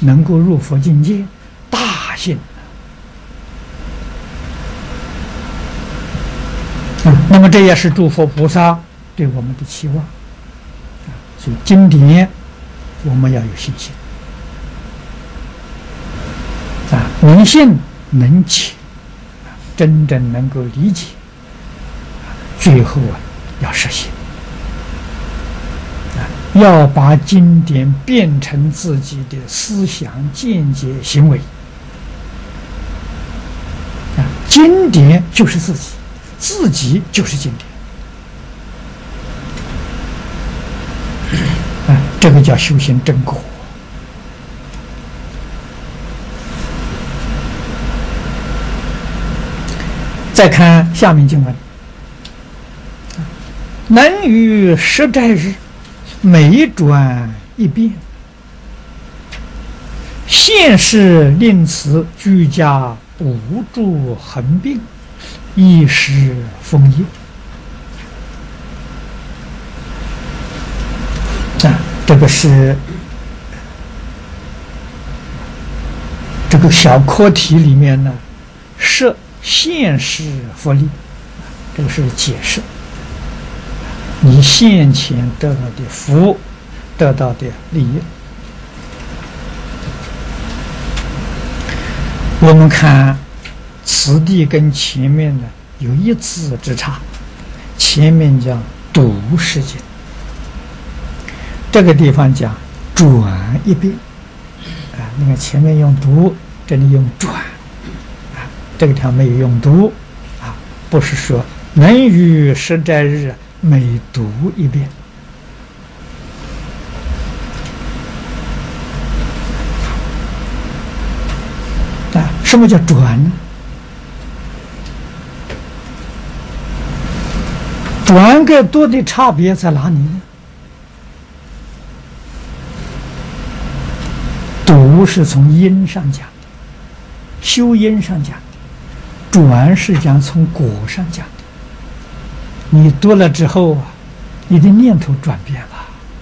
能够入佛境界，大幸那么这也是诸佛菩萨对我们的期望所以经典我们要有信心能信能解真正能够理解最后要实行要把经典变成自己的思想见解行为经典就是自己，自己就是经典这个叫修行正果。再看下面经文，能于十斋日每转一遍，现世令此居家无住横病，一时丰业这个是这个小课题里面呢设现世福利，这个是解释你现前得到的福，得到的利益。我们看此地跟前面呢有一字之差，前面讲读世经，这个地方讲转一遍你看前面用读，这里用转这个地方没有用读不是说能于十斋日每读一遍什么叫转呢？转跟读的差别在哪里呢？读是从因上讲的，修因上讲的，转是讲从果上讲的。你读了之后你的念头转变了，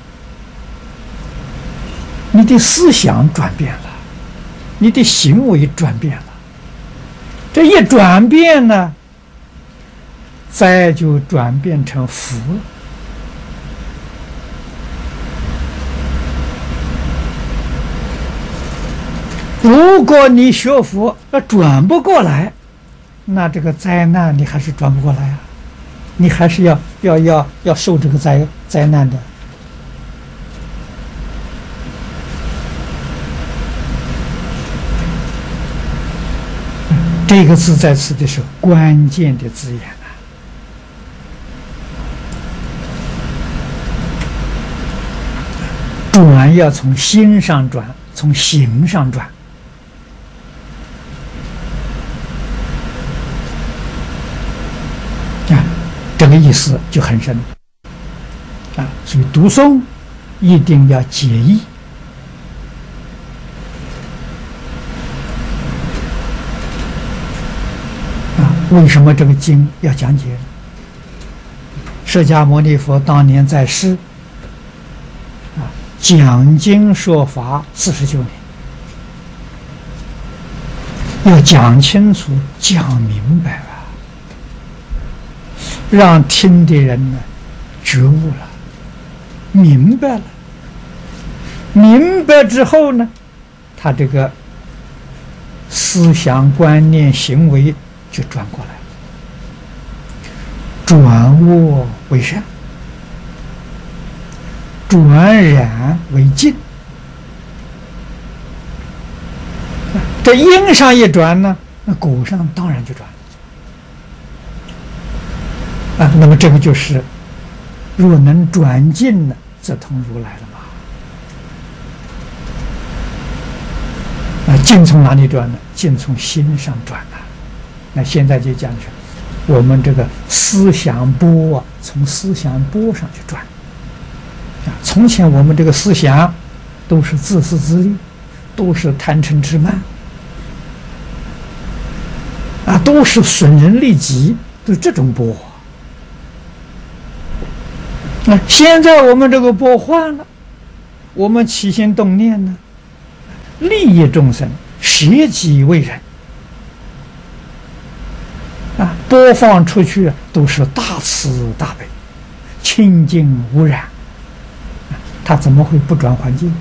你的思想转变了，你的行为转变了。这一转变呢，再就转变成福了。如果你学佛转不过来，那这个灾难你还是转不过来你还是要受这个灾难的。这个字在此的是关键的字眼转要从心上转，从行上转这个意思就很深所以读诵一定要解义为什么这个经要讲解呢？释迦牟尼佛当年在世讲经说法49年，要讲清楚讲明白让听的人呢觉悟了，明白了，明白之后呢，他这个思想观念行为就转过来了，转恶为善，转染为净。这因上一转呢，那果上当然就转那么这个就是若能转尽呢，则通如来了嘛。尽从哪里转呢？尽从心上转那现在就讲是我们这个思想波从思想波上去转从前我们这个思想都是自私自利，都是贪嗔痴慢都是损人利己，都是这种波现在我们这个波换了，我们起心动念呢， 利益众生，舍己为人啊，播放出去都是大慈大悲、清净无染，他怎么会不转环境？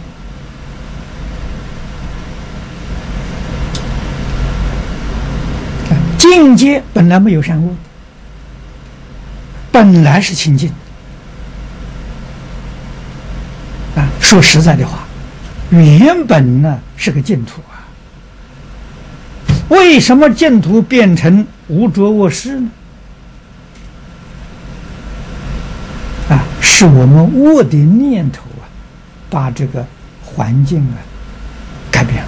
境界本来没有善恶，本来是清净啊。说实在的话，原本呢是个净土啊，为什么净土变成无着恶世呢？啊，是我们恶的念头啊，把这个环境啊改变了。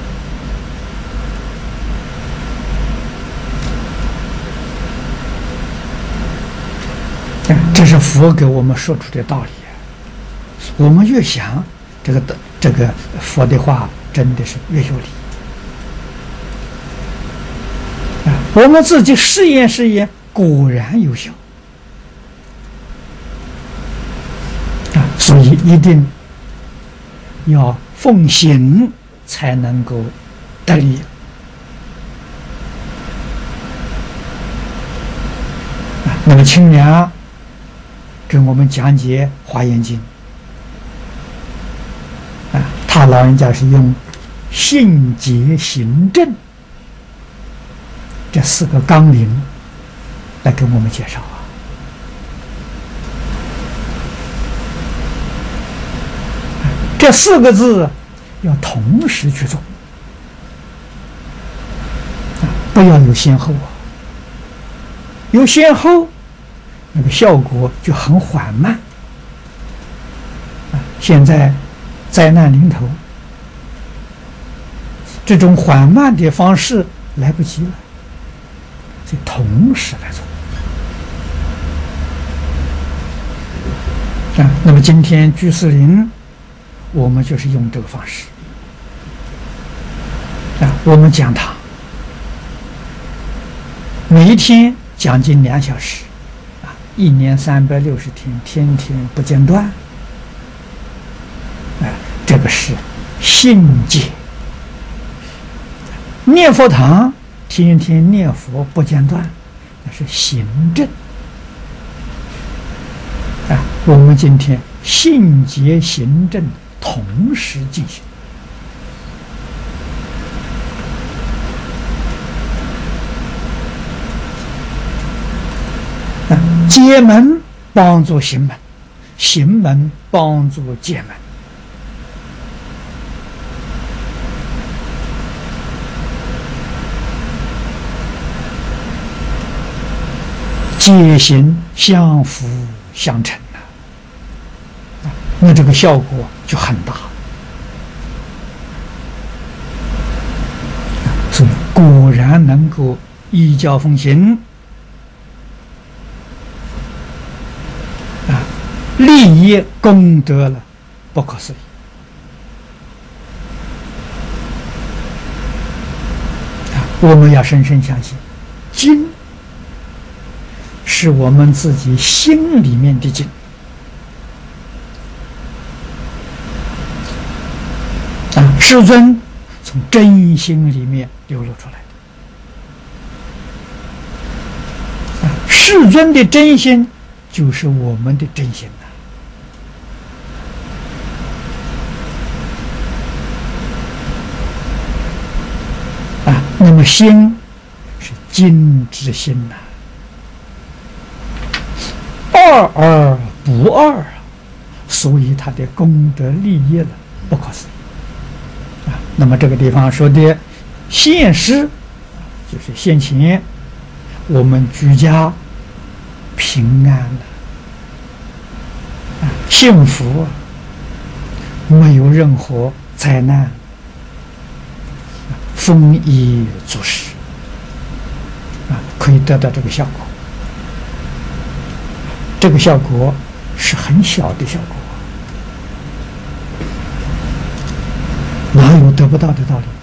这是佛给我们说出的道理。我们越想这个佛的话，真的是越有理。我们自己试验试验，果然有效。所以一定要奉行才能够得力。那么清凉给我们讲解《华严经》他老人家是用信解行证这4个纲领来给我们介绍这4个字要同时去做不要有先后有先后那个效果就很缓慢现在灾难临头，这种缓慢的方式来不及了，所以同时来做那么今天居士林我们就是用这个方式我们讲堂每一天讲经2小时1年360天，天天不间断这个是信解。念佛堂天天念佛不间断，那是行证我们今天信解行证同时进行解门帮助行门，行门帮助解门解行相辅相成那这个效果就很大所以果然能够依教奉行利益功德了，不可思议我们要深深相信经是我们自己心里面的经世尊从真心里面流露出来的世尊的真心就是我们的真心那么心是经之心二而不二所以它的功德利益了不可思议那么这个地方说的现实就是现前我们居家平安了幸福没有任何灾难丰衣足食可以得到这个效果这个效果是很小的效果哪有得不到的道理